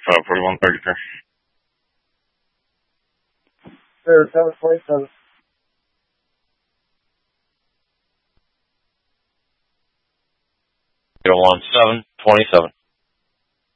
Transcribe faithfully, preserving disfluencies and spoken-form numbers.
five forty-one thirty-three. Sir, seven twenty-seven. zero one seven twenty-seven.